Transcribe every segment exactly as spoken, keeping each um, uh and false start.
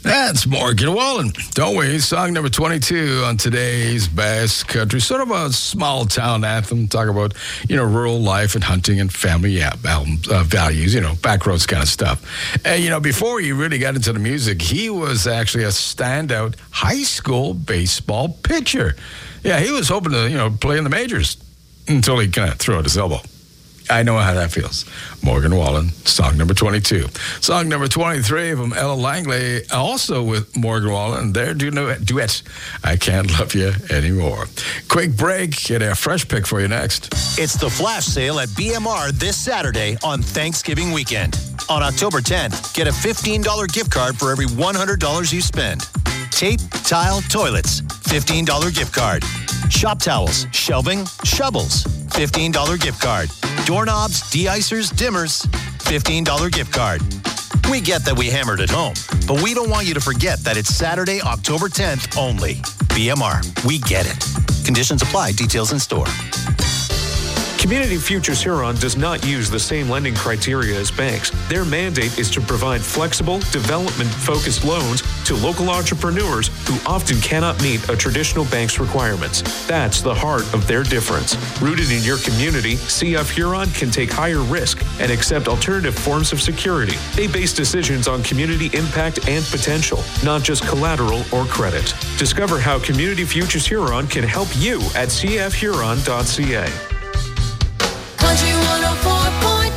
That's Morgan Wallen. Don't we? Song number twenty-two on today's Best Country. Sort of a small town anthem. Talk about, you know, rural life and hunting and family yeah, uh, values, you know, backroads kind of stuff. And, you know, before he really got into the music, he was actually a standout high school baseball pitcher. Yeah, he was hoping to, you know, play in the majors until he kind of threw out his elbow. I know how that feels. Morgan Wallen, song number twenty-two. Song number twenty-three from Ella Langley, also with Morgan Wallen. Their duet, I Can't Love You Anymore. Quick break, and a fresh pick for you next. It's the flash sale at B M R this Saturday on Thanksgiving weekend. On October tenth, get a fifteen dollars gift card for every one hundred dollars you spend. Tape, tile, toilets, fifteen dollars gift card. Shop towels, shelving, shovels, fifteen dollars gift card. Doorknobs, de-icers, dimmers, fifteen dollars gift card. We get that we hammered at home, but we don't want you to forget that it's Saturday, October tenth only. B M R, we get it. Conditions apply. Details in store. Community Futures Huron does not use the same lending criteria as banks. Their mandate is to provide flexible, development-focused loans to local entrepreneurs who often cannot meet a traditional bank's requirements. That's the heart of their difference. Rooted in your community, C F Huron can take higher risk and accept alternative forms of security. They base decisions on community impact and potential, not just collateral or credit. Discover how Community Futures Huron can help you at c f huron dot c a. Country one oh four point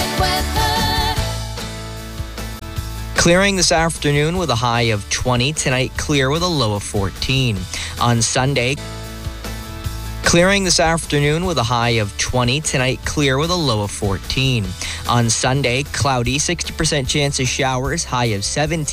nine weather. Clearing this afternoon with a high of twenty. Tonight, clear with a low of fourteen. On Sunday, clearing this afternoon with a high of twenty. Tonight, clear with a low of fourteen. On Sunday, cloudy, sixty percent chance of showers, high of seventeen.